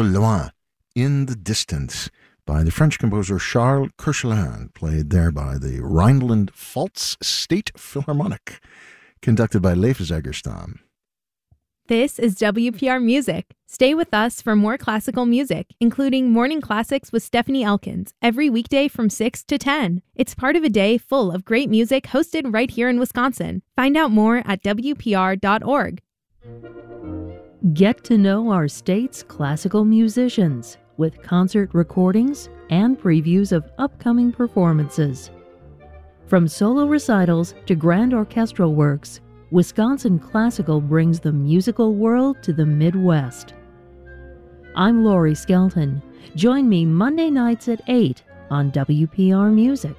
Au loin, in the distance, by the French composer Charles Koechlin, played there by the Rhineland-Pfalz State Philharmonic, conducted by Leif Zagerstam. This is WPR Music. Stay with us for more classical music, including Morning Classics with Stephanie Elkins, every weekday from 6 to 10. It's part of a day full of great music hosted right here in Wisconsin. Find out more at WPR.org. Get to know our state's classical musicians with concert recordings and previews of upcoming performances. From solo recitals to grand orchestral works, Wisconsin Classical brings the musical world to the Midwest. I'm Lori Skelton. Join me Monday nights at 8 on WPR Music.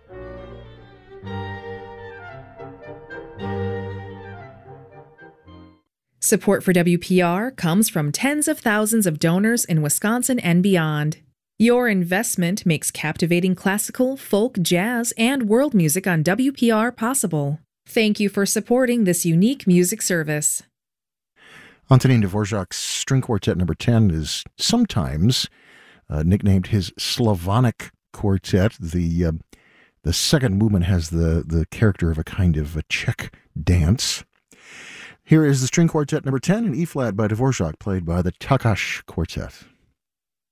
Support for WPR comes from tens of thousands of donors in Wisconsin and beyond. Your investment makes captivating classical, folk, jazz, and world music on WPR possible. Thank you for supporting this unique music service. Antonin Dvorak's String Quartet No. 10 is sometimes nicknamed his Slavonic Quartet. The second movement has the character of a kind of a Czech dance. Here is the String Quartet No. 10 in E-flat by Dvorak, played by the Takacs Quartet.